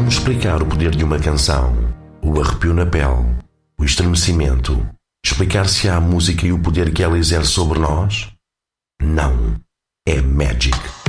Como explicar o poder de uma canção, o arrepio na pele, o estremecimento? Explicar-se a música e o poder que ela exerce sobre nós? Não. É Magic.